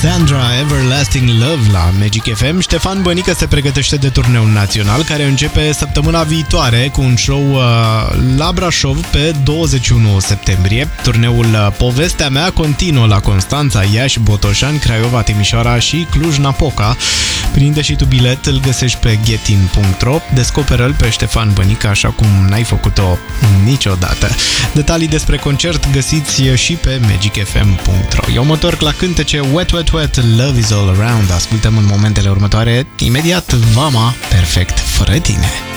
Sandra, Everlasting Love la Magic FM. Ștefan Bănică se pregătește de turneul național care începe săptămâna viitoare cu un show la Brașov pe 21 septembrie. Turneul Povestea mea continuă la Constanța, Iași, Botoșani, Craiova, Timișoara și Cluj-Napoca. Prinde și tu bilet, îl găsești pe getin.ro. Descoperă-l pe Ștefan Bănică așa cum n-ai făcut-o niciodată. Detalii despre concert găsiți și pe magicfm.ro. Eu mă întorc la cântece Wet, Wet, Wet, Love is all around. Ascultăm în momentele următoare imediat Vama, perfect fără tine.